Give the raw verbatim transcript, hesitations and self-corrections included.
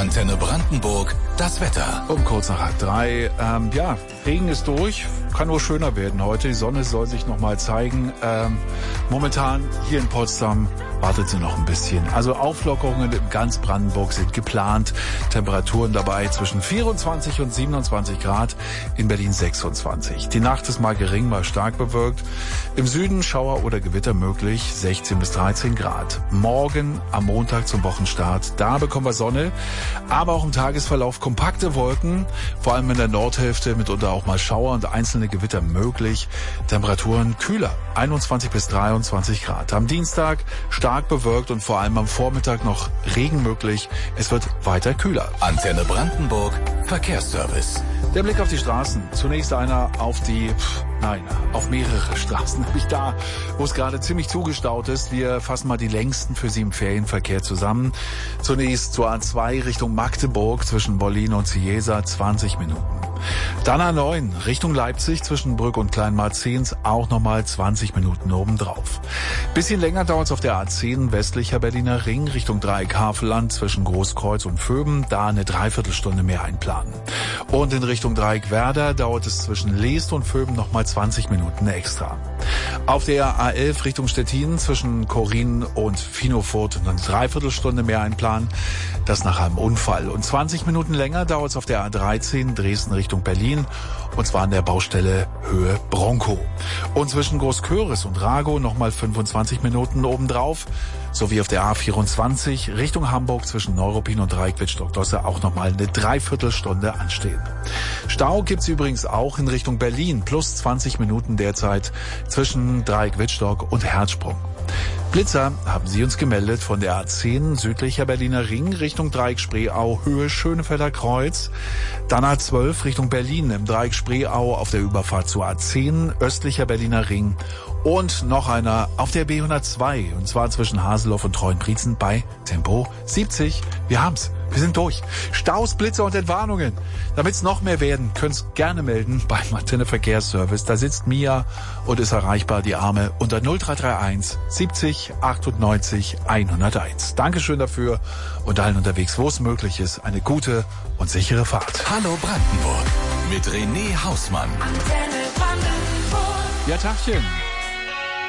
Antenne Brandenburg, das Wetter. Um kurz nach halb drei. Ähm, ja, Regen ist durch. Kann nur schöner werden heute. Die Sonne soll sich noch mal zeigen. Ähm, momentan hier in Potsdam wartet sie noch ein bisschen. Also Auflockerungen in ganz Brandenburg sind geplant. Temperaturen dabei zwischen vierundzwanzig und siebenundzwanzig Grad. In Berlin sechsundzwanzig. Die Nacht ist mal gering, mal stark bewölkt. Im Süden Schauer oder Gewitter möglich. sechzehn bis dreizehn Grad. Morgen am Montag zum Wochenstart. Da bekommen wir Sonne. Aber auch im Tagesverlauf kompakte Wolken. Vor allem in der Nordhälfte mitunter auch mal Schauer und einzelne Gewitter möglich. Temperaturen kühler. einundzwanzig bis dreiundzwanzig Grad. Am Dienstag stark bewölkt und vor allem am Vormittag noch Regen möglich. Es wird weiter kühler. Antenne Brandenburg, Verkehrsservice. Der Blick auf die Straßen. Zunächst einer auf die, pff, nein, auf mehrere Straßen. Nämlich da, wo es gerade ziemlich zugestaut ist. Wir fassen mal die längsten für Sie im Ferienverkehr zusammen. Zunächst zur A zwei Richtung Magdeburg zwischen Bollin und Ciesa zwanzig Minuten. Dann A neun Richtung Leipzig zwischen Brück und Kleinmarzens auch nochmal zwanzig Minuten obendrauf. Bisschen länger dauert es auf der A zehn westlicher Berliner Ring Richtung Dreieck Havelland zwischen Großkreuz und Vöben. Da eine Dreiviertelstunde mehr einplanen. Und in Richtung Dreieck Werder dauert es zwischen Leest und Vöben nochmal zwanzig Minuten extra. Auf der A elf Richtung Stettin zwischen Korin und Finofurt eine Dreiviertelstunde mehr einplanen. Das nach einem Unfall. Und zwanzig Minuten länger dauert es auf der A dreizehn Dresden Richtung Berlin. Und zwar an der Baustelle Höhe Bronco. Und zwischen Großköris und Rago nochmal fünfundzwanzig Minuten obendrauf. Sowie auf der A vierundzwanzig Richtung Hamburg zwischen Neuruppin und Dreieck-Wittstock-Dosse auch nochmal eine Dreiviertelstunde anstehen. Stau gibt's übrigens auch in Richtung Berlin. Plus zwanzig Minuten derzeit zwischen Dreieck-Wittstock und Herzsprung. Blitzer haben Sie uns gemeldet von der A zehn südlicher Berliner Ring Richtung Dreieck Spreeau Höhe Schönefelder Kreuz. Dann A zwölf Richtung Berlin im Dreieck Spreeau auf der Überfahrt zur A zehn östlicher Berliner Ring. Und noch einer auf der B hundertzwei und zwar zwischen Haseloff und Treuenbrietzen bei Tempo siebzig. Wir haben's. Wir sind durch. Staus, Blitzer und Entwarnungen. Damit's noch mehr werden, könnt's gerne melden beim Antenne Verkehrsservice. Da sitzt Mia und ist erreichbar, die Arme, unter null drei drei eins siebzig achtundneunzig hunderteins. Dankeschön dafür und allen unterwegs, wo es möglich ist, eine gute und sichere Fahrt. Hallo Brandenburg mit René Hausmann. Antenne Brandenburg. Ja, Tagchen.